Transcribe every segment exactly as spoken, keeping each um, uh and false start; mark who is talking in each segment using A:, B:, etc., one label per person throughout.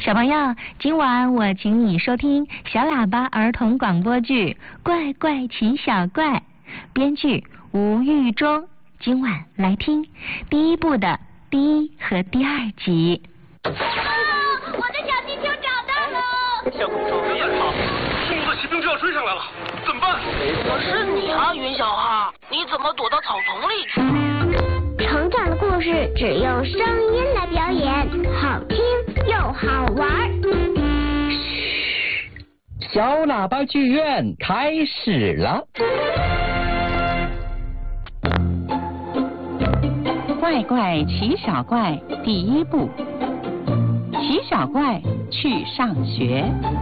A: 小朋友，今晚我请你收听小喇叭儿童广播剧《怪怪奇小怪》，编剧吴玉忠。今晚来听第一部的第一和第二集。
B: 啊！我的小地球找到了！
C: 小公主别跑，中国的骑兵就要追上来了，怎么办？
D: 可是你啊，云小哈，你怎么躲到草丛里去了？
B: 成长的故事只用声音来表演，好听又好玩。
E: 嘘，小喇叭剧院开始了。
F: 怪怪奇小怪第一部，奇小怪去上学。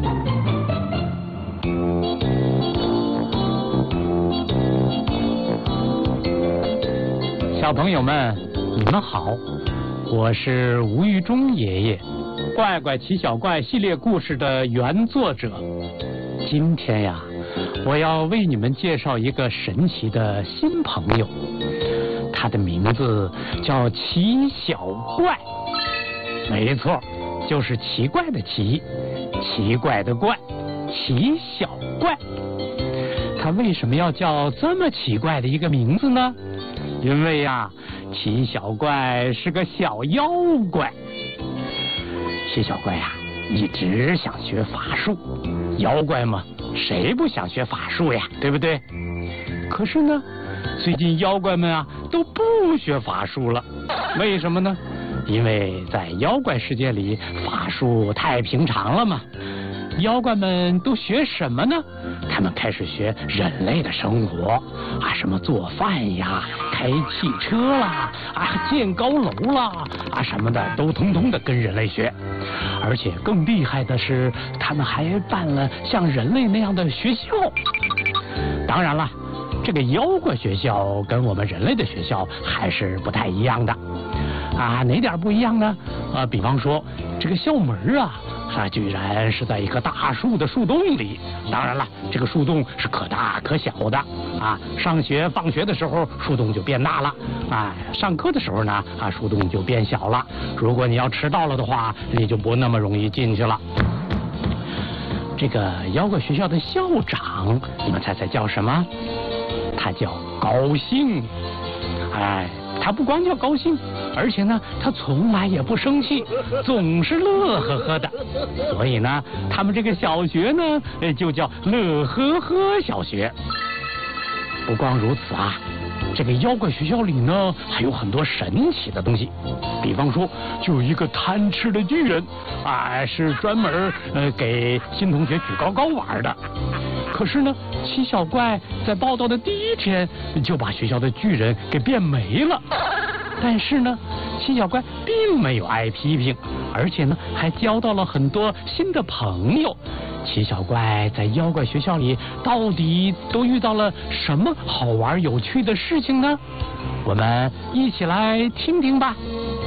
G: 小朋友们，你们好，我是吴玉忠爷爷，《怪怪奇小怪》系列故事的原作者。今天呀，我要为你们介绍一个神奇的新朋友，他的名字叫奇小怪。没错，就是奇怪的奇，奇怪的怪，奇小怪。他为什么要叫这么奇怪的一个名字呢？因为呀，奇小怪是个小妖怪。奇小怪呀，一直想学法术。妖怪嘛，谁不想学法术呀，对不对？可是呢，最近妖怪们啊都不学法术了。为什么呢？因为在妖怪世界里，法术太平常了嘛。妖怪们都学什么呢？他们开始学人类的生活啊，什么做饭呀、开汽车啦、啊建高楼啦啊什么的，都通通的跟人类学。而且更厉害的是，他们还办了像人类那样的学校。当然了，这个妖怪学校跟我们人类的学校还是不太一样的啊。哪点不一样呢？啊，比方说这个校门啊。它居然是在一棵大树的树洞里，当然了，这个树洞是可大可小的啊。上学放学的时候，树洞就变大了啊；上课的时候呢，啊，树洞就变小了。如果你要迟到了的话，你就不那么容易进去了。这个妖怪学校的校长，你们猜猜叫什么？他叫高兴。哎。他不光叫高兴，而且呢，他从来也不生气，总是乐呵呵的。所以呢，他们这个小学呢，就叫乐呵呵小学。不光如此啊，这个妖怪学校里呢，还有很多神奇的东西。比方说，就有一个贪吃的巨人，啊，是专门呃给新同学举高高玩的。可是呢，奇小怪在报道的第一天就把学校的巨人给变没了。但是呢，奇小怪并没有挨批评，而且呢，还交到了很多新的朋友。奇小怪在妖怪学校里到底都遇到了什么好玩有趣的事情呢？我们一起来听听吧。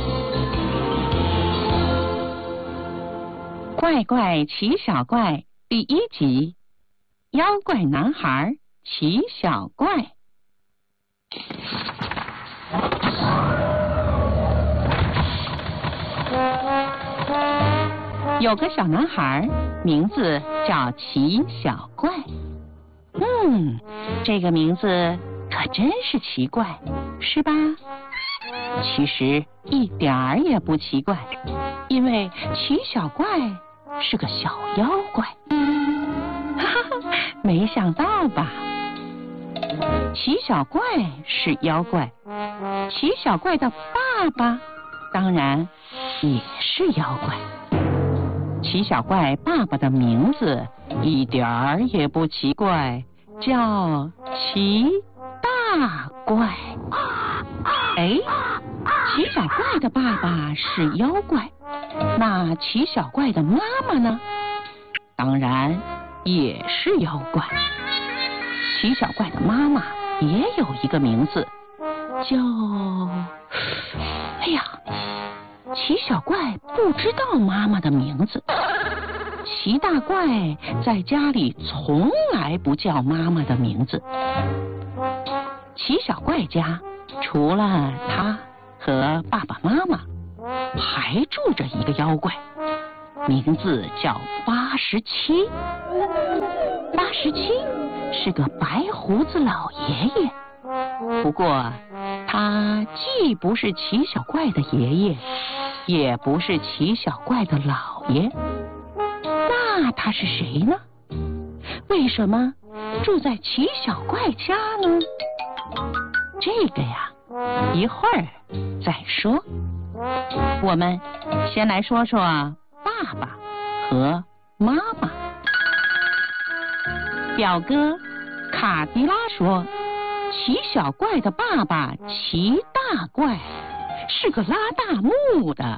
F: 怪怪奇小怪第一集，妖怪男孩奇小怪。有个小男孩，名字叫奇小怪。嗯，这个名字可真是奇怪，是吧？其实一点儿也不奇怪，因为奇小怪是个小妖怪。哈哈，没想到吧？奇小怪是妖怪，奇小怪的爸爸当然也是妖怪。奇小怪爸爸的名字一点儿也不奇怪，叫奇大怪。哎，奇小怪的爸爸是妖怪，那奇小怪的妈妈呢？当然也是妖怪。奇小怪的妈妈也有一个名字，叫……哎呀，奇小怪不知道妈妈的名字。奇大怪在家里从来不叫妈妈的名字。奇小怪家除了他和爸爸妈妈，还住着一个妖怪。 名字叫八十七。八十七是个白胡子老爷爷，不过他既不是奇小怪的爷爷，也不是奇小怪的姥爷，那他是谁呢？为什么住在奇小怪家呢？这个呀，一会儿再说。我们先来说说爸爸和妈妈。表哥卡迪拉说，奇小怪的爸爸奇大怪是个拉大木的。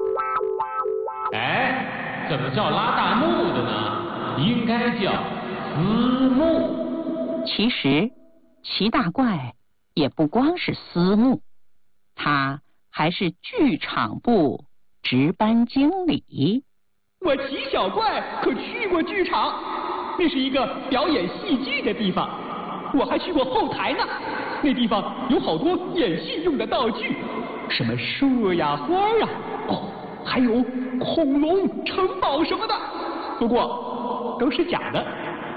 G: 哎，怎么叫拉大木的呢？应该叫私木。
F: 其实奇大怪也不光是私木，他还是剧场部值班经理。
H: 我奇小怪可去过剧场，那是一个表演戏剧的地方。我还去过后台呢，那地方有好多演戏用的道具，什么树呀、花呀，哦，还有恐龙、城堡什么的，不过都是假的。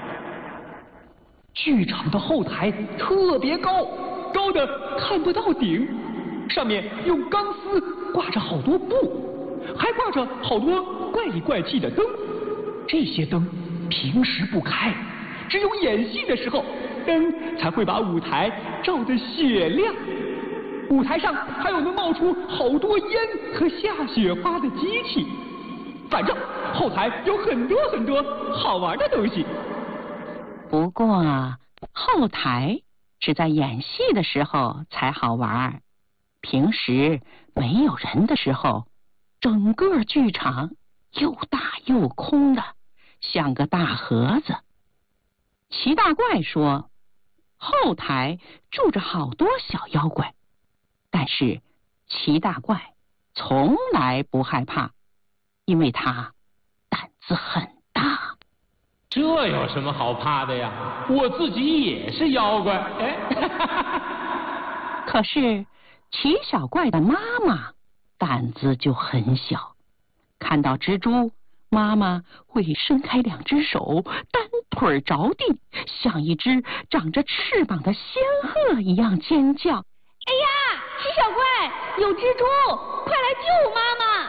H: 剧场的后台特别高，高的看不到顶，上面用钢丝挂着好多布，还挂着好多怪里怪气的灯。这些灯平时不开，只有演戏的时候，灯才会把舞台照得雪亮。舞台上还有能冒出好多烟和下雪花的机器。反正后台有很多很多好玩的东西。
F: 不过后台只在演戏的时候才好玩，平时没有人的时候，整个剧场又大又空的，像个大盒子。齐大怪说，后台住着好多小妖怪，但是齐大怪从来不害怕，因为他胆子很大。
G: 这有什么好怕的呀？我自己也是妖怪。哎，
F: 可是齐小怪的妈妈胆子就很小，看到蜘蛛，妈妈会伸开两只手，单腿着地，像一只长着翅膀的仙鹤一样尖叫。
B: 哎呀，齐小怪，有蜘蛛，快来救妈妈！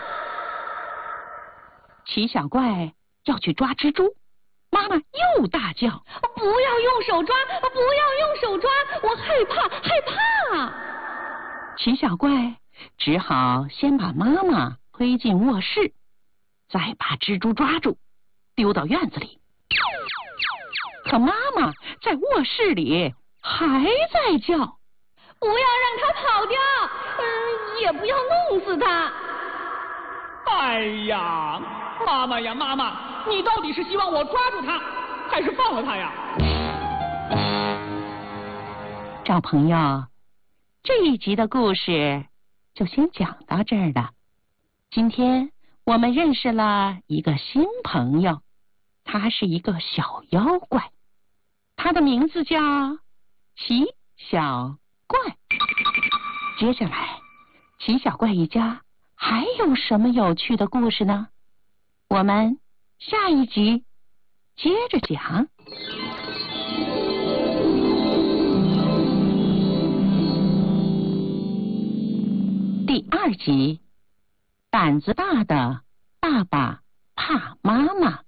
F: 齐小怪要去抓蜘蛛，妈妈又大叫，
B: 不要用手抓，不要用手抓，我害怕害怕。
F: 齐小怪只好先把妈妈推进卧室，再把蜘蛛抓住丢到院子里。可妈妈在卧室里还在叫，
B: 不要让它跑掉，嗯，也不要弄死它。
H: 哎呀，妈妈呀妈妈，你到底是希望我抓住它，还是放了它呀？
F: 小朋友，这一集的故事就先讲到这儿了。今天我们认识了一个新朋友，他是一个小妖怪，他的名字叫奇小怪。接下来，奇小怪一家还有什么有趣的故事呢？我们下一集接着讲。第二集，胆子大的爸爸怕妈妈。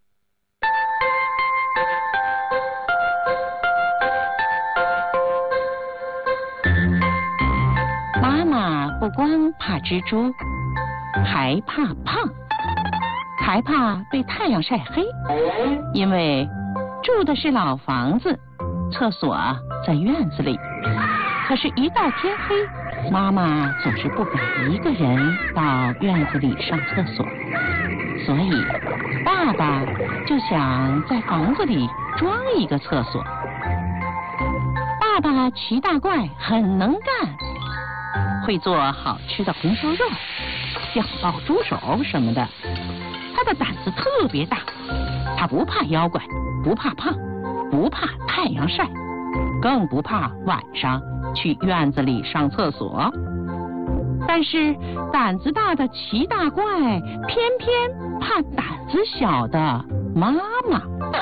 F: 妈妈不光怕蜘蛛，还怕胖，还怕被太阳晒黑，因为住的是老房子，厕所在院子里。可是，一到天黑，妈妈总是不敢一个人到院子里上厕所，所以爸爸就想在房子里装一个厕所。爸爸齐大怪很能干，会做好吃的红烧肉、酱爆猪手什么的。他的胆子特别大，他不怕妖怪，不怕胖，不怕太阳晒，更不怕晚上去院子里上厕所。 但是胆子大的奇大怪偏偏怕胆子小的妈妈。